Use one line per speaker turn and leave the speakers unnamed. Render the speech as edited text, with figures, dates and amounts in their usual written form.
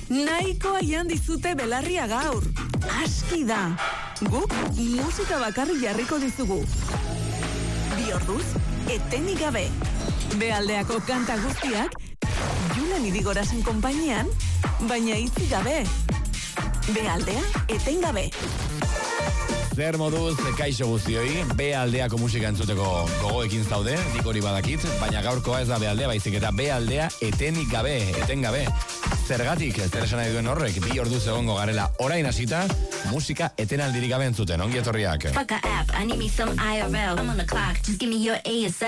Nahiko aian dizute belarria gaur. Aski da. Guk musika bakarri jarriko dizugu. 2 orduz, etenik gabe. Bealdeako kanta guztiak, Julen Irigorasen konpainian, baina itzi gabe. Bealdea, eten gabe.
Zer moduz, kaixo guztioi, Bealdeako musika entzuteko gogoekin zaude, nik hori badakit, baina gaurkoa ez da Bealdea, baizik eta Bealdea etenik gabe, eten gabe. Zergatik, zer esan nahi duen horrek, 2 orduz egongo garela orain hasita, musika etenaldirik gabe entzuten, ongi etorriak.
Fuck a app, I need me some IRL. I'm on the clock, just give me your ASL.